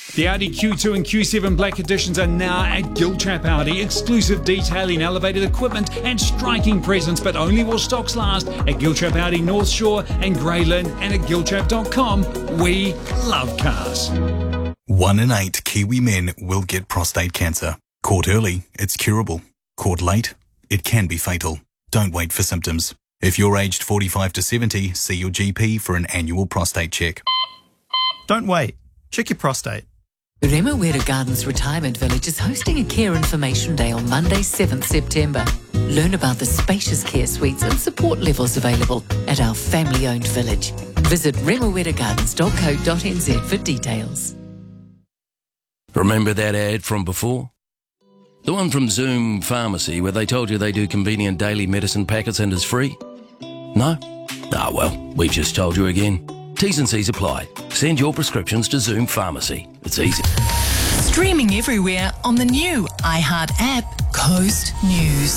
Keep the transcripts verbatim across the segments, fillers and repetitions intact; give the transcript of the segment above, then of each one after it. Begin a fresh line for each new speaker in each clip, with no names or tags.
The Audi Q two and Q seven Black Editions are now at Giltrap Audi. Exclusive detailing, elevated equipment and striking presence, but only while stocks last at Giltrap Audi North Shore and Greyland and at giltrap dot com. We love cars.
One in eight Kiwi men will get prostate cancer. Caught early, it's curable. Caught late, it can be fatal. Don't wait for symptoms. If you're aged forty-five to seventy, see your G P for an annual prostate check.
Don't wait. Check your prostate.
Remuera Gardens Retirement Village is hosting a Care Information Day on Monday, seventh September. Learn about the spacious care suites and support levels available at our family-owned village. Visit remuera gardens dot co dot n z for details.
Remember that ad from before? The one from Zoom Pharmacy where they told you they do convenient daily medicine packets and is free? No? Ah, well, we just told you again. T's and C's apply. Send your prescriptions to Zoom Pharmacy. It's easy.
Streaming everywhere on the new iHeart app, Coast News.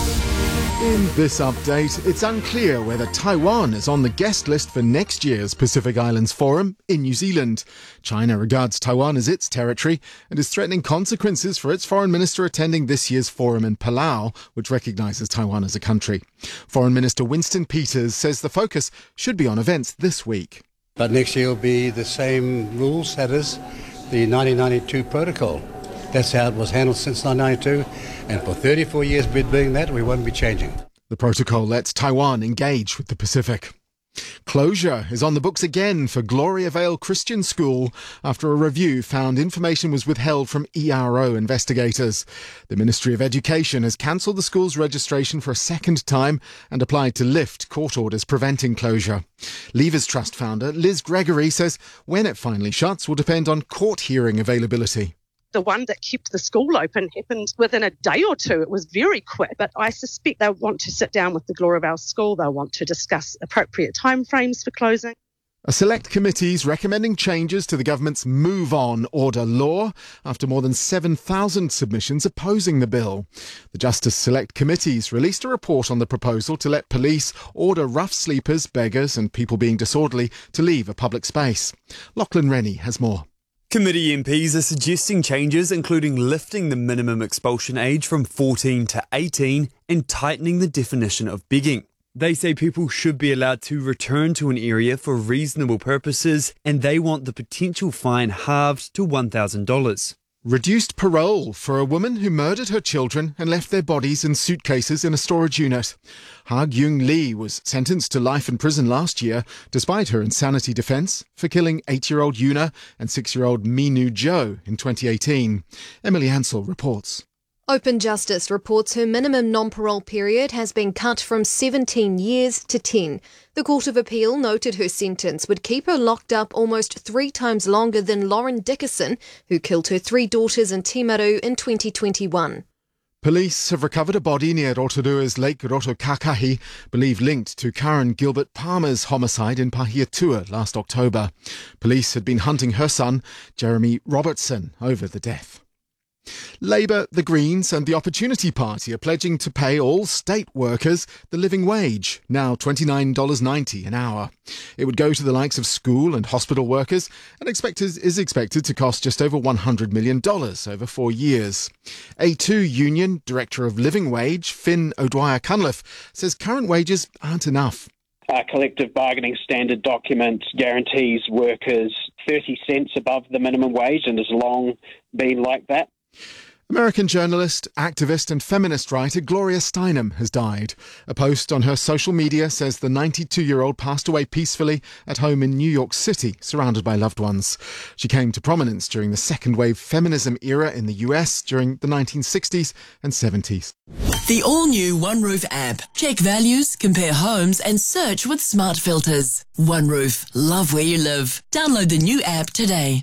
In this update, it's unclear whether Taiwan is on the guest list for next year's Pacific Islands Forum in New Zealand. China regards Taiwan as its territory and is threatening consequences for its foreign minister attending this year's forum in Palau, which recognises Taiwan as a country. Foreign Minister Winston Peters says the focus should be on events this week.
But next year will be the same rules, that is, the nineteen ninety-two protocol. That's how it was handled since nineteen ninety-two, and for thirty-four years we've been doing that, we won't be changing.
The protocol lets Taiwan engage with the Pacific. Closure is on the books again for Gloria Vale Christian School after a review found information was withheld from E R O investigators. The Ministry of Education has cancelled the school's registration for a second time and applied to lift court orders preventing closure. Levers Trust founder Liz Gregory says when it finally shuts will depend on court hearing availability.
The one that kept the school open happened within a day or two. It was very quick, but I suspect they'll want to sit down with the Gloria Vale School. They'll want to discuss appropriate timeframes for closing.
A select committee's recommending changes to the government's Move On order law after more than seven thousand submissions opposing the bill. The Justice Select Committees released a report on the proposal to let police order rough sleepers, beggars and people being disorderly to leave a public space. Lachlan Rennie has more.
Committee M Ps are suggesting changes including lifting the minimum expulsion age from fourteen to eighteen and tightening the definition of begging. They say people should be allowed to return to an area for reasonable purposes and they want the potential fine halved to one thousand dollars.
Reduced parole for a woman who murdered her children and left their bodies in suitcases in a storage unit. Ha Gyung Lee was sentenced to life in prison last year, despite her insanity defence, for killing eight-year-old Yuna and six-year-old Minu Jo in twenty eighteen. Emily Ansell reports.
Open Justice reports her minimum non-parole period has been cut from seventeen years to ten. The Court of Appeal noted her sentence would keep her locked up almost three times longer than Lauren Dickerson, who killed her three daughters in Timaru in twenty twenty-one.
Police have recovered a body near Rotorua's Lake Rotokakahi, believed linked to Karen Gilbert Palmer's homicide in Pahiatua last October. Police had been hunting her son, Jeremy Robertson, over the death. Labour, the Greens and the Opportunity Party are pledging to pay all state workers the living wage, now twenty-nine dollars ninety an hour. It would go to the likes of school and hospital workers and expected, is expected to cost just over one hundred million dollars over four years. A two Union Director of Living Wage, Finn O'Dwyer-Cunliffe, says current wages aren't enough.
Our collective bargaining standard document guarantees workers thirty cents above the minimum wage and has long been like that.
American journalist, activist and feminist writer Gloria Steinem has died. A post on her social media says the ninety-two-year-old passed away peacefully at home in New York City, surrounded by loved ones. She came to prominence during the second-wave feminism era in the U S during the nineteen sixties and seventies.
The all-new OneRoof app. Check values, compare homes and search with smart filters. OneRoof. Love where you live. Download the new app today.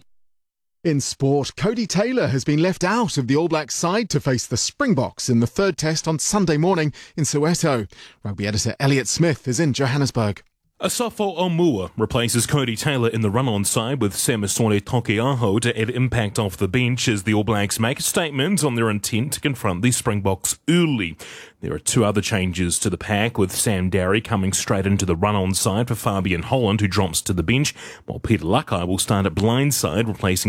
In sport, Cody Taylor has been left out of the All Blacks side to face the Springboks in the third test on Sunday morning in Soweto. Rugby editor Elliot Smith is in Johannesburg.
Asafo Omua replaces Cody Taylor in the run-on side with Samasole Tokeaho to add impact off the bench as the All Blacks make a statement on their intent to confront the Springboks early. There are two other changes to the pack, with Sam Darry coming straight into the run-on side for Fabian Holland, who drops to the bench, while Peter Lakai will start at blind side, replacing